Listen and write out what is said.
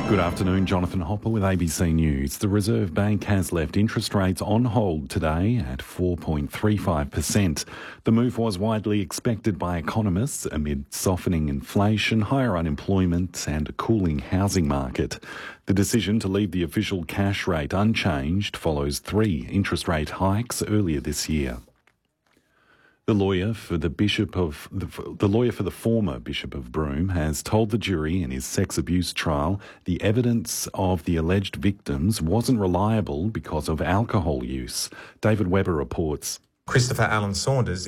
Good afternoon, Jonathan Hopper with ABC News. The Reserve Bank has left interest rates on hold today at 4.35%. The move was widely expected by economists amid softening inflation, higher unemployment and a cooling housing market. The decision to leave the official cash rate unchanged follows 3 interest rate hikes earlier this year. The lawyer for the former Bishop of Broome has told the jury in his sex abuse trial the evidence of the alleged victims wasn't reliable because of alcohol use. David Webber reports. Christopher Allen Saunders